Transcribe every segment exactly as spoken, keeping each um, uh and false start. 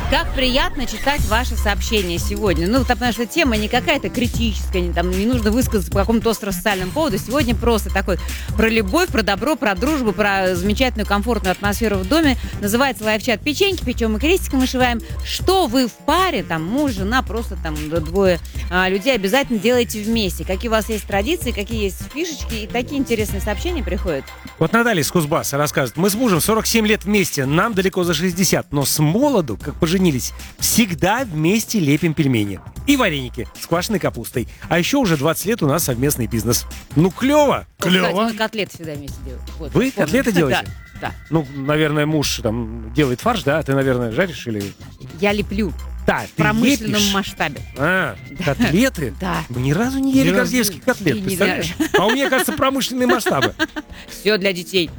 Как приятно читать ваши сообщения сегодня. Ну, потому что тема не какая-то критическая, не, там, не нужно высказаться по какому-то остро-социальному поводу. Сегодня просто такой про любовь, про добро, про дружбу, про замечательную комфортную атмосферу в доме. Называется лайв-чат «Печеньки», печем и крестиком вышиваем. Что вы в паре, там, муж, жена, просто там двое а, людей обязательно делаете вместе. Какие у вас есть традиции, какие есть фишечки. И такие интересные сообщения приходят. Вот Наталья из Кузбасса рассказывает. Мы с мужем сорок семь лет вместе, нам далеко за шестьдесят, но с молоду, как поженились, всегда вместе лепим пельмени и вареники с квашеной капустой. А еще уже двадцать лет у нас совместный бизнес. Ну, клево! Клево. Клево. Мы котлеты всегда вместе делаем. Вот, Вы помню. котлеты делаете? Да, да. Ну, наверное, муж там делает фарш, да? А ты, наверное, жаришь или... Я леплю. Да, В промышленном лепишь. масштабе. А, котлеты? Да. Мы ни разу не ели Ни разу гордеевских не- котлет, не представляешь? А у меня, кажется, промышленные масштабы. Все для детей.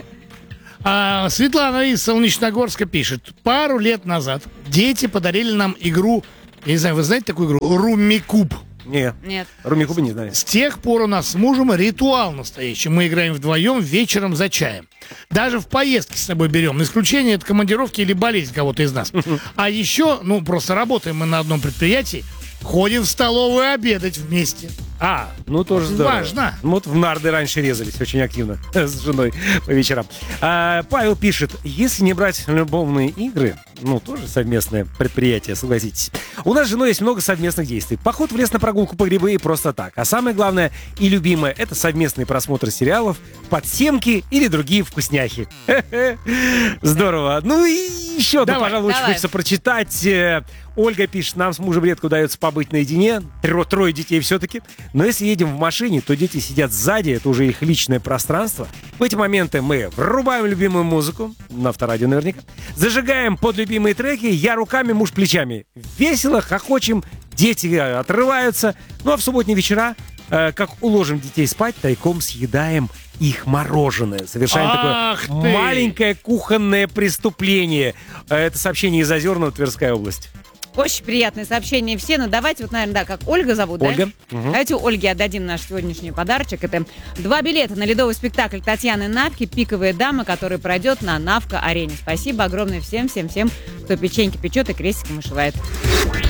А, Светлана из Солнечногорска пишет. Пару лет назад дети подарили нам игру, я не знаю, вы знаете такую игру? Румикуб. Не, Нет. Румикуба не знаю. С тех пор у нас с мужем ритуал настоящий. Мы играем вдвоем вечером за чаем. Даже в поездке с собой берем. Исключение — это командировки или болезнь кого-то из нас. А еще, ну, просто работаем мы на одном предприятии, ходим в столовую обедать вместе. А, ну тоже здорово. Важно. Вот в нарды раньше резались очень активно с женой по вечерам. А, Павел пишет, если не брать любовные игры, ну тоже совместное предприятие, согласитесь. У нас с женой есть много совместных действий. Поход в лес на прогулку по грибы и просто так. А самое главное и любимое — это совместный просмотр сериалов, подсемки или другие вкусняхи. Здорово. Ну и еще одну, Давай, пожалуй, очень давай. хочется прочитать. Э, Ольга пишет, нам с мужем редко удается побыть наедине. Тро- Трое детей все-таки. Но если едем в машине, то дети сидят сзади, это уже их личное пространство. В эти моменты мы врубаем любимую музыку, на авторадио наверняка, зажигаем под любимые треки, я руками, муж плечами. Весело, хохочем, дети отрываются. Ну а в субботние вечера, э, как уложим детей спать, тайком съедаем их мороженое. Совершаем Ах такое ты! маленькое кухонное преступление. Э, Это сообщение из Озерного, Тверская область. Очень приятное сообщение все. Ну, давайте вот, наверное, да, как Ольга зовут, Ольга. да? Мгм. Давайте у Ольги отдадим наш сегодняшний подарочек. Это два билета на ледовый спектакль Татьяны Навки «Пиковые дамы», который пройдет на Навка-арене. Спасибо огромное всем-всем-всем, кто печеньки печет и крестиком вышивает.